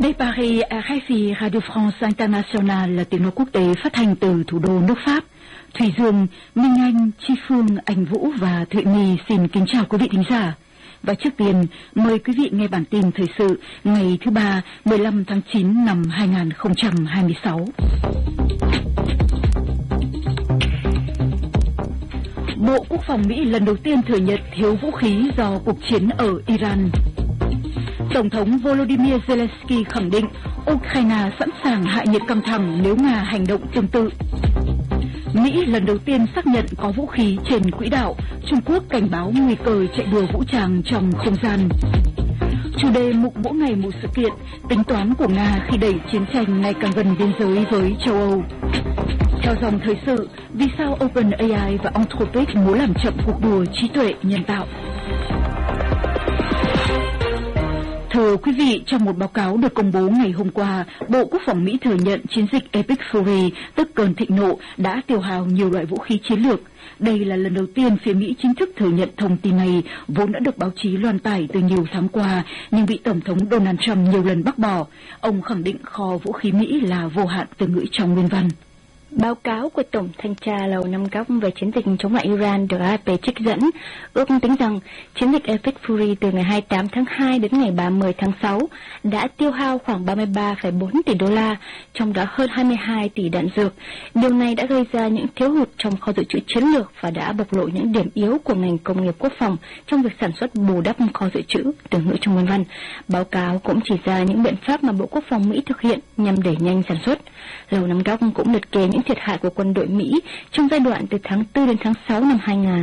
De Paris, RFI Radio France International là tiếng nói quốc tế phát hành từ thủ đô nước Pháp. Thủy Dương, Minh Anh, Chi Phương, Anh Vũ và Thụy My xin kính chào quý vị thính giả. Và trước tiên, mời quý vị nghe bản tin thời sự ngày thứ Ba, 15 tháng 9 năm 2026. Bộ Quốc phòng Mỹ lần đầu tiên thừa nhận thiếu vũ khí do cuộc chiến ở Iran. Tổng thống Volodymyr Zelensky khẳng định Ukraine sẵn sàng hạ nhiệt căng thẳng nếu Nga hành động tương tự. Mỹ lần đầu tiên xác nhận có vũ khí trên quỹ đạo. Trung Quốc cảnh báo nguy cơ chạy đua vũ trang trong không gian. Chủ đề mục mỗi ngày một sự kiện, tính toán của Nga khi đẩy chiến tranh ngày càng gần biên giới với châu Âu. Theo dòng thời sự, vì sao OpenAI và Anthropic muốn làm chậm cuộc đua trí tuệ nhân tạo? Thưa quý vị, trong một báo cáo được công bố ngày hôm qua, Bộ Quốc phòng Mỹ thừa nhận chiến dịch Epic Fury, tức cơn thịnh nộ, đã tiêu hao nhiều loại vũ khí chiến lược. Đây là lần đầu tiên phía Mỹ chính thức thừa nhận thông tin này, vốn đã được báo chí loan tải từ nhiều tháng qua, nhưng bị Tổng thống Donald Trump nhiều lần bác bỏ. Ông khẳng định kho vũ khí Mỹ là vô hạn, từ ngữ trong nguyên văn. Báo cáo của Tổng Thanh tra Lầu Năm Góc về chiến dịch chống lại Iran được AFP trích dẫn, ước tính rằng chiến dịch Epic Fury từ ngày 28 tháng 2 đến ngày 30 tháng 6 đã tiêu hao khoảng 33,4 tỷ đô la, trong đó hơn 22 tỷ đạn dược. Điều này đã gây ra những thiếu hụt trong kho dự trữ chiến lược và đã bộc lộ những điểm yếu của ngành công nghiệp quốc phòng trong việc sản xuất bù đắp kho dự trữ, từ ngữ trong nguyên văn. Báo cáo cũng chỉ ra những biện pháp mà Bộ Quốc phòng Mỹ thực hiện nhằm đẩy nhanh sản xuất. Lầu Năm Góc cũng liệt kê những thiệt hại của quân đội Mỹ trong giai đoạn từ tháng 4 đến tháng 6 năm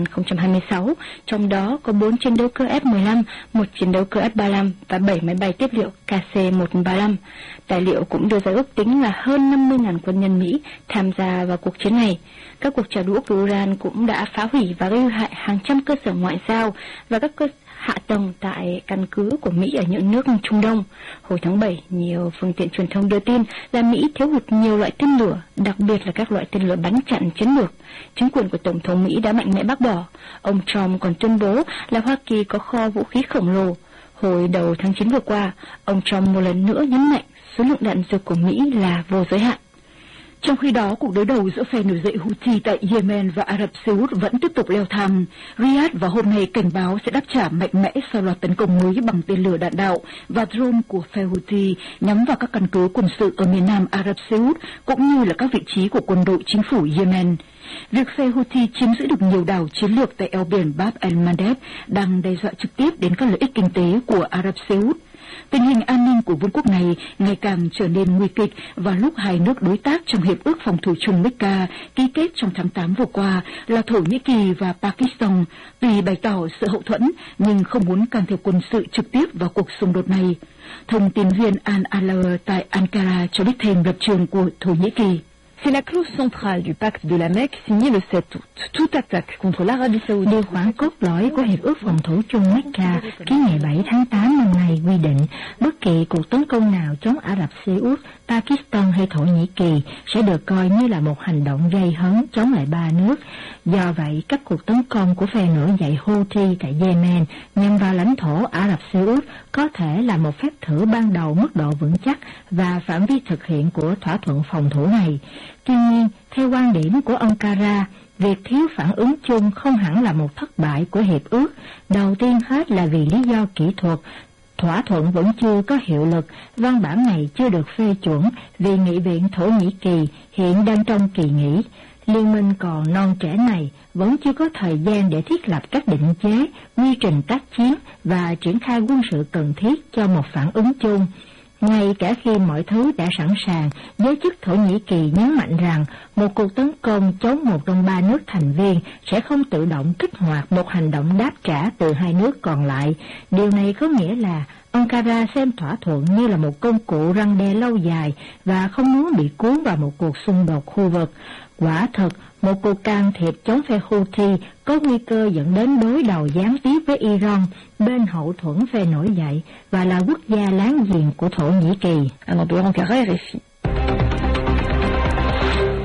2026, trong đó có 4 chiến đấu cơ F-15, 1 chiến đấu cơ F-35 và 7 máy bay tiếp liệu KC-135. Tài liệu cũng đưa ra ước tính là hơn 50.000 quân nhân Mỹ tham gia vào cuộc chiến này. Các cuộc trả đũa của Iran cũng đã phá hủy và gây hại hàng trăm cơ sở ngoại giao và các cơ hạ tầng tại căn cứ của Mỹ ở những nước Trung Đông. Hồi tháng 7, nhiều phương tiện truyền thông đưa tin là Mỹ thiếu hụt nhiều loại tên lửa, đặc biệt là các loại tên lửa bắn chặn chiến lược. Chính quyền của Tổng thống Mỹ đã mạnh mẽ bác bỏ. Ông Trump còn tuyên bố là Hoa Kỳ có kho vũ khí khổng lồ. Hồi đầu tháng 9 vừa qua, ông Trump một lần nữa nhấn mạnh số lượng đạn dược của Mỹ là vô giới hạn. Trong khi đó, cuộc đối đầu giữa phe nổi dậy Houthi tại Yemen và Ả Rập Xê Út vẫn tiếp tục leo thang. Riyadh vào hôm nay cảnh báo sẽ đáp trả mạnh mẽ sau loạt tấn công mới bằng tên lửa đạn đạo và drone của phe Houthi nhắm vào các căn cứ quân sự ở miền nam Ả Rập Xê Út cũng như là các vị trí của quân đội chính phủ Yemen. Việc phe Houthi chiếm giữ được nhiều đảo chiến lược tại eo biển Bab el-Mandeb đang đe dọa trực tiếp đến các lợi ích kinh tế của Ả Rập Xê Út. Tình hình an ninh của vương quốc này ngày càng trở nên nguy kịch vào lúc hai nước đối tác trong Hiệp ước Phòng thủ chung Mecca ký kết trong tháng 8 vừa qua là Thổ Nhĩ Kỳ và Pakistan, tuy bày tỏ sự hậu thuẫn nhưng không muốn can thiệp quân sự trực tiếp vào cuộc xung đột này. Thông tin viên Al-Alair tại Ankara cho biết thêm lập trường của Thổ Nhĩ Kỳ. C'est la clause centrale du pacte de la Mecque signé le 7 août. Toute attaque contre l'Arabie Saoudite. Điều khoản cốt lõi của Hiệp ước Phòng thủ chung Mecca ký ngày 7 tháng 8 năm nay quy định bất kỳ cuộc tấn công nào chống Ả Rập Xê Út, Pakistan hay Thổ Nhĩ Kỳ sẽ được coi như là một hành động gây hấn chống lại ba nước. Do vậy, các cuộc tấn công của phe nổi dậy Houthi tại Yemen nhằm vào lãnh thổ Ả Rập Xê Út có thể là một phép thử ban đầu mức độ vững chắc và phạm vi thực hiện của thỏa thuận phòng thủ này. Tuy nhiên, theo quan điểm của Ankara, việc thiếu phản ứng chung không hẳn là một thất bại của hiệp ước. Đầu tiên hết là vì lý do kỹ thuật. Thỏa thuận vẫn chưa có hiệu lực, văn bản này chưa được phê chuẩn vì Nghị viện Thổ Nhĩ Kỳ hiện đang trong kỳ nghỉ. Liên minh còn non trẻ này vẫn chưa có thời gian để thiết lập các định chế, quy trình tác chiến và triển khai quân sự cần thiết cho một phản ứng chung. Ngay cả khi mọi thứ đã sẵn sàng, giới chức Thổ Nhĩ Kỳ nhấn mạnh rằng một cuộc tấn công chống một trong ba nước thành viên sẽ không tự động kích hoạt một hành động đáp trả từ hai nước còn lại. Điều này có nghĩa là Ankara xem thỏa thuận như là một công cụ răn đe lâu dài và không muốn bị cuốn vào một cuộc xung đột khu vực. Quả thật, một cuộc can thiệp chống phe Houthi có nguy cơ dẫn đến đối đầu gián tiếp với Iran, bên hậu thuẫn phe nổi dậy và là quốc gia láng giềng của Thổ Nhĩ Kỳ.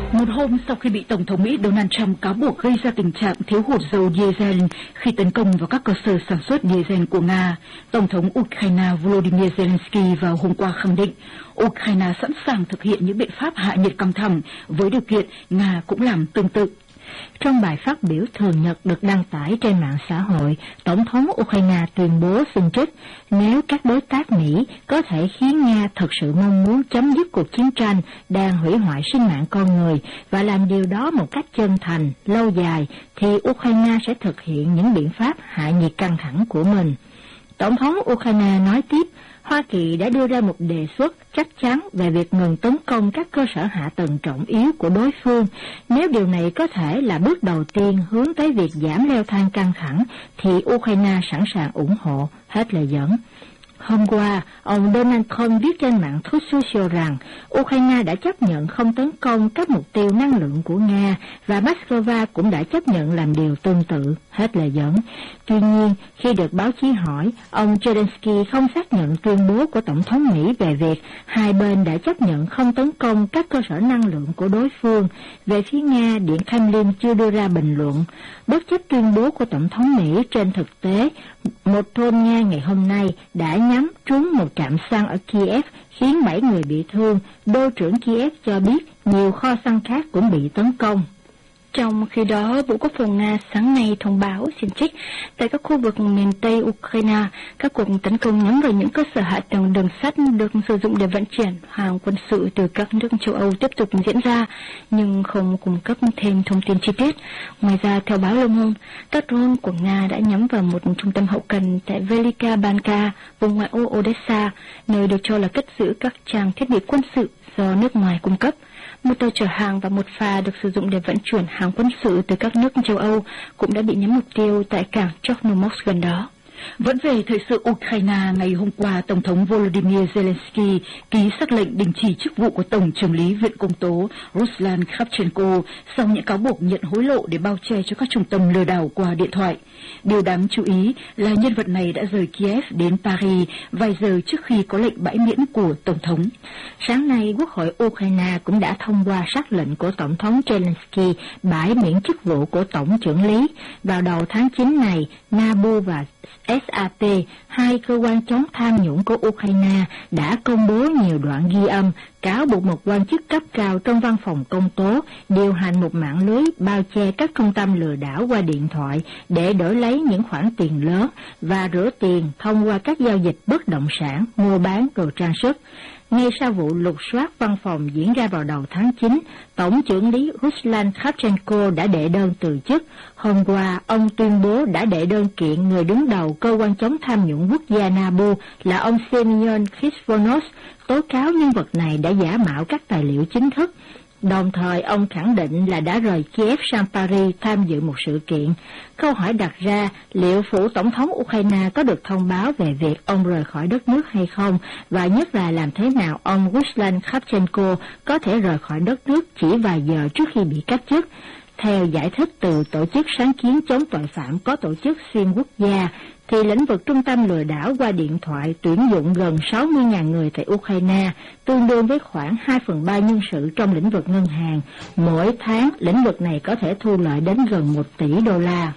Một hôm sau khi bị Tổng thống Mỹ Donald Trump cáo buộc gây ra tình trạng thiếu hụt dầu diesel khi tấn công vào các cơ sở sản xuất diesel của Nga, Tổng thống Ukraine Volodymyr Zelensky vào hôm qua khẳng định Ukraine sẵn sàng thực hiện những biện pháp hạ nhiệt căng thẳng với điều kiện Nga cũng làm tương tự. Trong bài phát biểu thường nhật được đăng tải trên mạng xã hội, Tổng thống Ukraine tuyên bố xin trích nếu các đối tác Mỹ có thể khiến Nga thực sự mong muốn chấm dứt cuộc chiến tranh đang hủy hoại sinh mạng con người và làm điều đó một cách chân thành, lâu dài, thì Ukraine sẽ thực hiện những biện pháp hạ nhiệt căng thẳng của mình. Tổng thống Ukraine nói tiếp, Hoa Kỳ đã đưa ra một đề xuất chắc chắn về việc ngừng tấn công các cơ sở hạ tầng trọng yếu của đối phương. Nếu điều này có thể là bước đầu tiên hướng tới việc giảm leo thang căng thẳng, thì Ukraine sẵn sàng ủng hộ, hết lời dẫn. Hôm qua, ông Donald Trump viết trên mạng Truth Social rằng Ukraine đã chấp nhận không tấn công các mục tiêu năng lượng của Nga và Moscow cũng đã chấp nhận làm điều tương tự, hết lời dẫn. Tuy nhiên, khi được báo chí hỏi, ông Zelensky không xác nhận tuyên bố của Tổng thống Mỹ về việc hai bên đã chấp nhận không tấn công các cơ sở năng lượng của đối phương. Về phía Nga, Điện Kremlin chưa đưa ra bình luận. Bất chấp tuyên bố của Tổng thống Mỹ, trên thực tế, một drone Nga ngày hôm nay đã nhắm trúng một trạm xăng ở Kiev, khiến 7 người bị thương. Đô trưởng Kiev cho biết nhiều kho xăng khác cũng bị tấn công. Trong khi đó, Bộ Quốc phòng Nga sáng nay thông báo xin trích tại các khu vực miền Tây Ukraine, các cuộc tấn công nhắm vào những cơ sở hạ tầng đường sắt được sử dụng để vận chuyển hàng quân sự từ các nước châu Âu tiếp tục diễn ra, nhưng không cung cấp thêm thông tin chi tiết. Ngoài ra, theo báo Le Monde, các drone của Nga đã nhắm vào một trung tâm hậu cần tại Velika Banka, vùng ngoại ô Odessa, nơi được cho là cất giữ các trang thiết bị quân sự do nước ngoài cung cấp. Một tàu chở hàng và một phà được sử dụng để vận chuyển hàng quân sự từ các nước châu Âu cũng đã bị nhắm mục tiêu tại cảng Chornomorsk gần đó. Vẫn về thời sự Ukraine, ngày hôm qua, Tổng thống Volodymyr Zelensky ký sắc lệnh đình chỉ chức vụ của Tổng trưởng lý Viện Công tố Ruslan Kravchenko sau những cáo buộc nhận hối lộ để bao che cho các trung tâm lừa đảo qua điện thoại. Điều đáng chú ý là nhân vật này đã rời Kiev đến Paris vài giờ trước khi có lệnh bãi miễn của Tổng thống. Sáng nay, Quốc hội Ukraine cũng đã thông qua sắc lệnh của Tổng thống Zelensky bãi miễn chức vụ của Tổng trưởng lý. Vào đầu tháng 9 này, NABU và SAP, hai cơ quan chống tham nhũng của Ukraine, đã công bố nhiều đoạn ghi âm cáo buộc một quan chức cấp cao trong văn phòng công tố điều hành một mạng lưới bao che các trung tâm lừa đảo qua điện thoại để đổi lấy những khoản tiền lớn và rửa tiền thông qua các giao dịch bất động sản, mua bán đồ trang sức. Ngay sau vụ lục soát văn phòng diễn ra vào đầu tháng 9, Tổng trưởng lý Ruslan Kravchenko đã đệ đơn từ chức. Hôm qua, ông tuyên bố đã đệ đơn kiện người đứng đầu cơ quan chống tham nhũng quốc gia NABU là ông Semyon Khizvonos, tố cáo nhân vật này đã giả mạo các tài liệu chính thức. Đồng thời, ông khẳng định là đã rời Kiev sang Paris tham dự một sự kiện. Câu hỏi đặt ra, liệu phủ Tổng thống Ukraine có được thông báo về việc ông rời khỏi đất nước hay không, và nhất là làm thế nào ông Ruslan Kravchenko có thể rời khỏi đất nước chỉ vài giờ trước khi bị cách chức. Theo giải thích từ Tổ chức Sáng kiến chống tội phạm có tổ chức xuyên quốc gia, thì lĩnh vực trung tâm lừa đảo qua điện thoại tuyển dụng gần 60.000 người tại Ukraine, tương đương với khoảng 2/3 nhân sự trong lĩnh vực ngân hàng. Mỗi tháng, lĩnh vực này có thể thu lợi đến gần 1 tỷ đô la.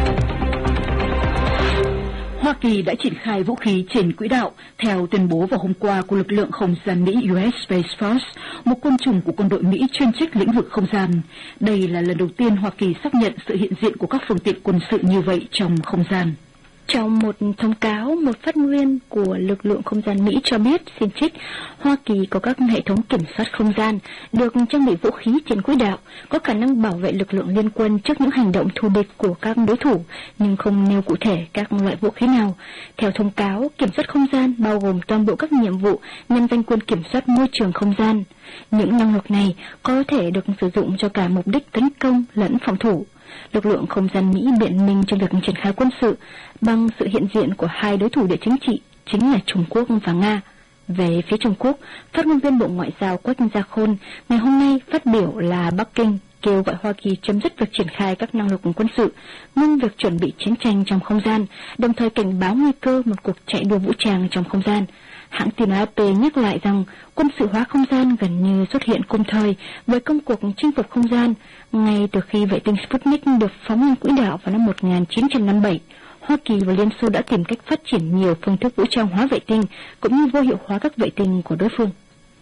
Hoa Kỳ đã triển khai vũ khí trên quỹ đạo, theo tuyên bố vào hôm qua của lực lượng không gian Mỹ US Space Force, một quân chủng của quân đội Mỹ chuyên trách lĩnh vực không gian. Đây là lần đầu tiên Hoa Kỳ xác nhận sự hiện diện của các phương tiện quân sự như vậy trong không gian. Trong một thông cáo, một phát ngôn của lực lượng không gian Mỹ cho biết, xin trích, Hoa Kỳ có các hệ thống kiểm soát không gian, được trang bị vũ khí trên quỹ đạo, có khả năng bảo vệ lực lượng liên quân trước những hành động thù địch của các đối thủ, nhưng không nêu cụ thể các loại vũ khí nào. Theo thông cáo, kiểm soát không gian bao gồm toàn bộ các nhiệm vụ nhằm giành quyền kiểm soát môi trường không gian. Những năng lực này có thể được sử dụng cho cả mục đích tấn công lẫn phòng thủ. Lực lượng không gian Mỹ biện minh trong việc triển khai quân sự bằng sự hiện diện của hai đối thủ địa chính trị, chính là Trung Quốc và Nga. Về phía Trung Quốc, phát ngôn viên Bộ Ngoại giao Quách Gia Khôn ngày hôm nay phát biểu là Bắc Kinh kêu gọi Hoa Kỳ chấm dứt việc triển khai các năng lực quân sự, ngưng việc chuẩn bị chiến tranh trong không gian, đồng thời cảnh báo nguy cơ một cuộc chạy đua vũ trang trong không gian. Hãng tin AFP nhắc lại rằng quân sự hóa không gian gần như xuất hiện cùng thời với công cuộc chinh phục không gian ngay từ khi vệ tinh Sputnik được phóng lên quỹ đạo vào năm 1957. Hoa Kỳ và Liên Xô đã tìm cách phát triển nhiều phương thức vũ trang hóa vệ tinh cũng như vô hiệu hóa các vệ tinh của đối phương.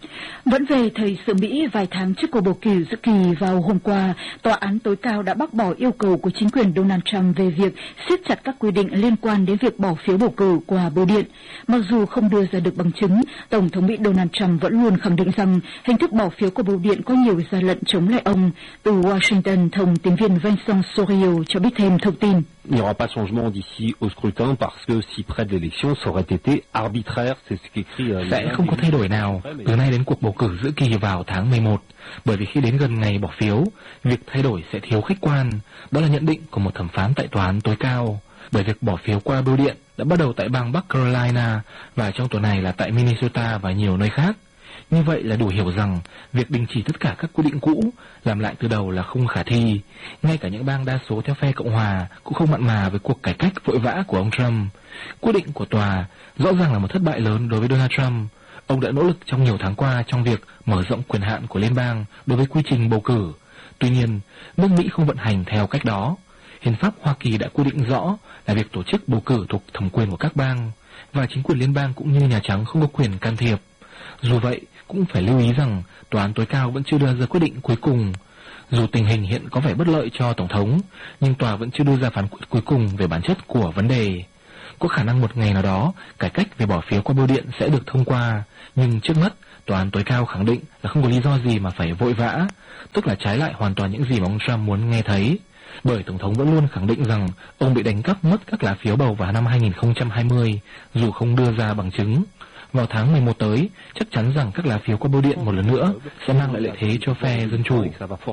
Vẫn về thời sự Mỹ, vài tháng trước cuộc bầu cử giữa kỳ vào hôm qua, Tòa án tối cao đã bác bỏ yêu cầu của chính quyền Donald Trump về việc siết chặt các quy định liên quan đến việc bỏ phiếu bầu cử qua bưu điện. Mặc dù không đưa ra được bằng chứng, Tổng thống Mỹ Donald Trump vẫn luôn khẳng định rằng hình thức bỏ phiếu của bưu điện có nhiều gian lận chống lại ông. Từ Washington, thông tin viên Vincent Sorio cho biết thêm thông tin. Il n'y aura pas de changement d'ici au scrutin parce que si près de l'élection, ça aurait été arbitraire, c'est ce qu'écrit. Sẽ không có thay đổi nào từ nay đến cuộc bầu cử giữa kỳ vào tháng 11, bởi vì khi đến gần ngày bỏ phiếu, việc thay đổi sẽ thiếu khách quan. Đó là nhận định của một thẩm phán tại tòa án tối cao. Bởi việc bỏ phiếu qua bưu điện đã bắt đầu tại bang Bắc Carolina và trong tuần này là tại Minnesota và nhiều nơi khác. Như vậy là đủ hiểu rằng việc đình chỉ tất cả các quy định cũ, làm lại từ đầu là không khả thi. Ngay cả những bang đa số theo phe Cộng hòa cũng không mặn mà với cuộc cải cách vội vã của ông Trump. Quyết định của tòa rõ ràng là một thất bại lớn đối với Donald Trump. Ông đã nỗ lực trong nhiều tháng qua trong việc mở rộng quyền hạn của liên bang đối với quy trình bầu cử. Tuy nhiên, nước Mỹ không vận hành theo cách đó. Hiến pháp Hoa Kỳ đã quy định rõ là việc tổ chức bầu cử thuộc thẩm quyền của các bang, và chính quyền liên bang cũng như Nhà Trắng không có quyền can thiệp. Dù vậy, cũng phải lưu ý rằng tòa án tối cao vẫn chưa đưa ra quyết định cuối cùng. Dù tình hình hiện có vẻ bất lợi cho Tổng thống, nhưng tòa vẫn chưa đưa ra phán quyết cuối cùng về bản chất của vấn đề. Có khả năng một ngày nào đó, cải cách về bỏ phiếu qua bưu điện sẽ được thông qua, nhưng trước mắt, tòa án tối cao khẳng định là không có lý do gì mà phải vội vã, tức là trái lại hoàn toàn những gì mà ông Trump muốn nghe thấy. Bởi Tổng thống vẫn luôn khẳng định rằng ông bị đánh cắp mất các lá phiếu bầu vào năm 2020, dù không đưa ra bằng chứng. Vào tháng 11 tới, chắc chắn rằng các lá phiếu qua bưu điện một lần nữa sẽ mang lại lợi thế cho phe Dân Chủ.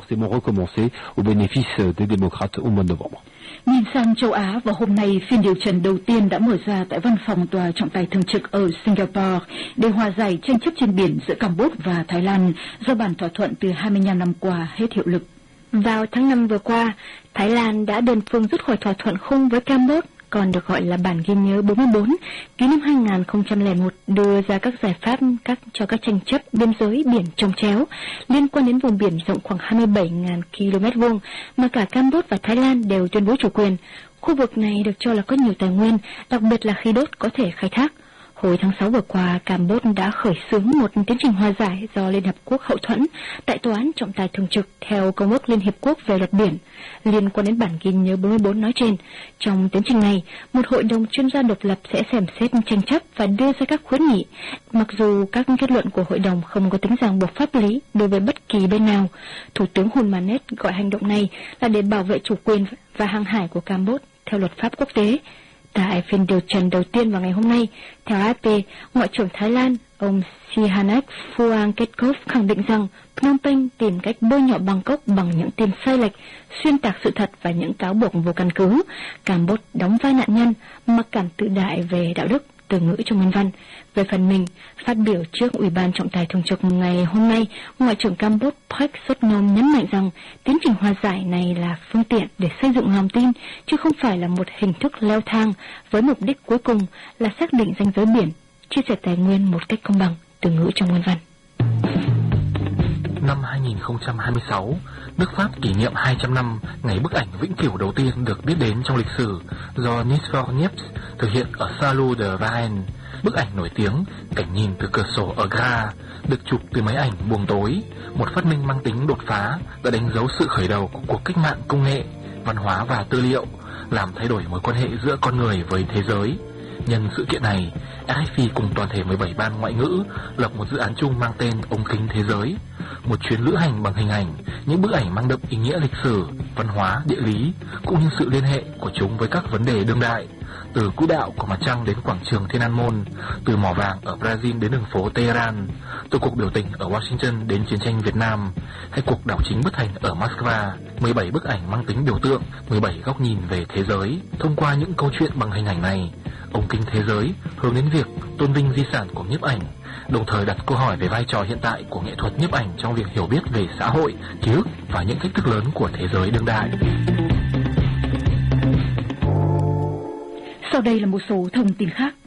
Nhìn sang châu Á, vào hôm nay, phiên điều trần đầu tiên đã mở ra tại văn phòng tòa trọng tài thường trực ở Singapore để hòa giải tranh chấp trên biển giữa Campuchia và Thái Lan do bản thỏa thuận từ 25 năm qua hết hiệu lực. Vào tháng 5 vừa qua, Thái Lan đã đơn phương rút khỏi thỏa thuận khung với Campuchia, còn được gọi là bản ghi nhớ 44, ký năm 2001 đưa ra các giải pháp cho các tranh chấp biên giới biển chồng chéo liên quan đến vùng biển rộng khoảng 27.000 km vuông mà cả Campuchia và Thái Lan đều tuyên bố chủ quyền. Khu vực này được cho là có nhiều tài nguyên, đặc biệt là khí đốt có thể khai thác. Hồi tháng 6 vừa qua, Campuchia đã khởi xướng một tiến trình hòa giải do Liên Hợp Quốc hậu thuẫn tại Tòa án trọng tài thường trực theo Công ước Liên Hiệp Quốc về luật biển. Liên quan đến bản ghi nhớ 44 nói trên, trong tiến trình này, một hội đồng chuyên gia độc lập sẽ xem xét tranh chấp và đưa ra các khuyến nghị. Mặc dù các kết luận của hội đồng không có tính ràng buộc pháp lý đối với bất kỳ bên nào, Thủ tướng Hun Manet gọi hành động này là để bảo vệ chủ quyền và hàng hải của Campuchia theo luật pháp quốc tế. Tại phiên điều trần đầu tiên vào ngày hôm nay, theo AFP, Ngoại trưởng Thái Lan, ông Sihanouk Fuangketkeow khẳng định rằng Phnom Penh tìm cách bôi nhọ Bangkok bằng những tin sai lệch, xuyên tạc sự thật và những cáo buộc vô căn cứ. Campuchia đóng vai nạn nhân, mặc cảm tự đại về đạo đức, từ ngữ trong nguyên văn. Về phần mình, phát biểu trước Ủy ban trọng tài thường trực ngày hôm nay, Ngoại trưởng Campuchia Prak Sokhonn nhấn mạnh rằng tiến trình hòa giải này là phương tiện để xây dựng lòng tin, chứ không phải là một hình thức leo thang với mục đích cuối cùng là xác định ranh giới biển, chia sẻ tài nguyên một cách công bằng, từ ngữ trong nguyên văn. Năm 2026, nước Pháp kỷ niệm 200 năm ngày bức ảnh vĩnh cửu đầu tiên được biết đến trong lịch sử do Nisfor Niepce thực hiện ở Salou de Varennes. Bức ảnh nổi tiếng cảnh nhìn từ cửa sổ ở Graz được chụp từ máy ảnh buồng tối, một phát minh mang tính đột phá đã đánh dấu sự khởi đầu của cuộc cách mạng công nghệ, văn hóa và tư liệu, làm thay đổi mối quan hệ giữa con người với thế giới. Nhân sự kiện này, RFI cùng toàn thể 17 ban ngoại ngữ lập một dự án chung mang tên Ống kính thế giới, một chuyến lữ hành bằng hình ảnh, những bức ảnh mang đậm ý nghĩa lịch sử, văn hóa, địa lý, cũng như sự liên hệ của chúng với các vấn đề đương đại, từ quỹ đạo của mặt trăng đến quảng trường Thiên An Môn, từ mỏ vàng ở Brazil đến đường phố Tehran, từ cuộc biểu tình ở Washington đến chiến tranh Việt Nam, hay cuộc đảo chính bất thành ở Moscow. 17 bức ảnh mang tính biểu tượng, 17 góc nhìn về thế giới. Thông qua những câu chuyện bằng hình ảnh này, Ống kính thế giới hướng đến việc tôn vinh di sản của nhiếp ảnh, đồng thời đặt câu hỏi về vai trò hiện tại của nghệ thuật nhiếp ảnh trong việc hiểu biết về xã hội, ký ức và những thách thức lớn của thế giới đương đại. Sau đây là một số thông tin khác.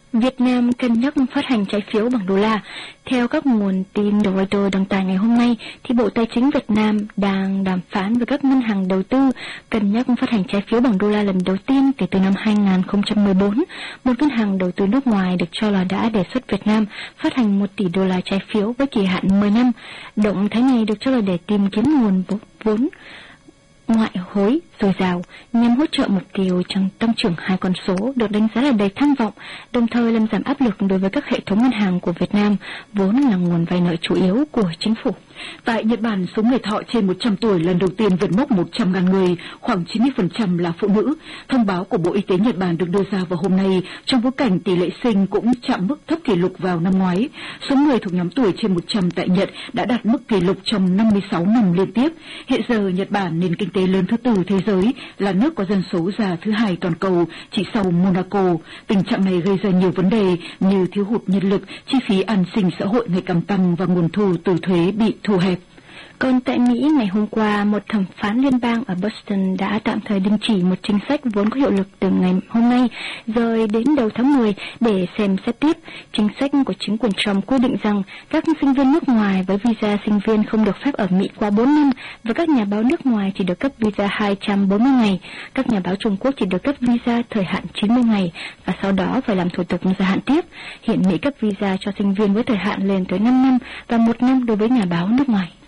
Việt Nam cân nhắc phát hành trái phiếu bằng đô la. Theo các nguồn tin được Reuters đăng tải ngày hôm nay, thì Bộ Tài chính Việt Nam đang đàm phán với các ngân hàng đầu tư cân nhắc phát hành trái phiếu bằng đô la lần đầu tiên kể từ năm 2014. Một ngân hàng đầu tư nước ngoài được cho là đã đề xuất Việt Nam phát hành 1 tỷ đô la trái phiếu với kỳ hạn 10 năm. Động thái này được cho là để tìm kiếm nguồn vốn ngoại hối dồi dào nhằm hỗ trợ mục tiêu tăng trưởng 2 con số được đánh giá là đầy tham vọng, đồng thời làm giảm áp lực đối với các hệ thống ngân hàng của Việt Nam, vốn là nguồn vay nợ chủ yếu của chính phủ. Tại Nhật Bản, số người thọ trên 100 tuổi lần đầu tiên vượt mốc 100.000 người, khoảng 90% là phụ nữ. Thông báo của Bộ Y tế Nhật Bản được đưa ra vào hôm nay trong bối cảnh tỷ lệ sinh cũng chạm mức thấp kỷ lục vào năm ngoái. Số người thuộc nhóm tuổi trên 100 tại Nhật đã đạt mức kỷ lục trong 56 năm liên tiếp. Hiện giờ, Nhật Bản, nền kinh tế lớn thứ 4 thế giới, là nước có dân số già thứ 2 toàn cầu, chỉ sau Monaco. Tình trạng này gây ra nhiều vấn đề như thiếu hụt nhân lực, chi phí an sinh xã hội ngày càng tăng và nguồn thu từ thuế bị thu hẹp. Còn tại Mỹ, ngày hôm qua, một thẩm phán liên bang ở Boston đã tạm thời đình chỉ một chính sách vốn có hiệu lực từ ngày hôm nay rồi đến đầu tháng 10 để xem xét tiếp. Chính sách của chính quyền Trump quy định rằng các sinh viên nước ngoài với visa sinh viên không được phép ở Mỹ quá 4 năm và các nhà báo nước ngoài chỉ được cấp visa 240 ngày. Các nhà báo Trung Quốc chỉ được cấp visa thời hạn 90 ngày và sau đó phải làm thủ tục gia hạn tiếp. Hiện Mỹ cấp visa cho sinh viên với thời hạn lên tới 5 năm và 1 năm đối với nhà báo nước ngoài.